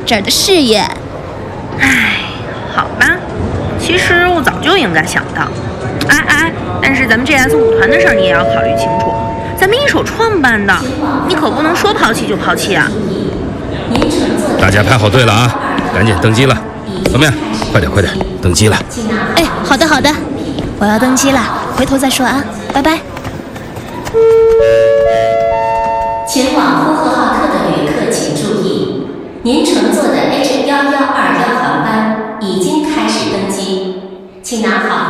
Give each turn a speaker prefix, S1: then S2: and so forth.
S1: 这儿的事业。
S2: 唉，好吧，其实我早就应该想到。但是咱们 GS 舞团的事儿你也要考虑清楚，咱们一手创办的，你可不能说抛弃就抛弃啊。
S3: 大家排好队了啊，赶紧登机了。怎么样？快点，登机了。
S1: 哎，好的，我要登机了，回头再说啊，拜拜。
S4: 前往呼和浩特的旅客请注意，您乘坐的 H1121航班已经开始登机，请拿好